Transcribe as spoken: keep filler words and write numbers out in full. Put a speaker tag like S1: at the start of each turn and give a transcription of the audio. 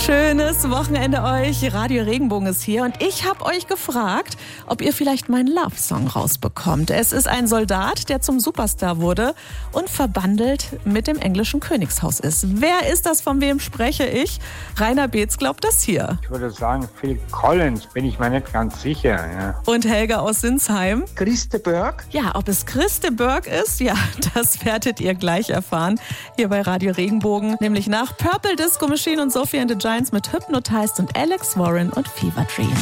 S1: Schönes Wochenende euch. Radio Regenbogen ist hier und ich habe euch gefragt, ob ihr vielleicht meinen Love-Song rausbekommt. Es ist ein Soldat, der zum Superstar wurde und verbandelt mit dem englischen Königshaus ist. Wer ist das, von wem spreche ich? Rainer Beetz glaubt das hier.
S2: Ich würde sagen Phil Collins, bin ich mir nicht ganz sicher. Ja.
S1: Und Helga aus Sinsheim?
S3: Christe Berg?
S1: Ja, ob es Christe Berg ist, ja, das werdet ihr gleich erfahren. Hier bei Radio Regenbogen, nämlich nach Purple Disco Machine und Sophie and the Giants mit Hypnotized und Alex Warren und Fever Dream.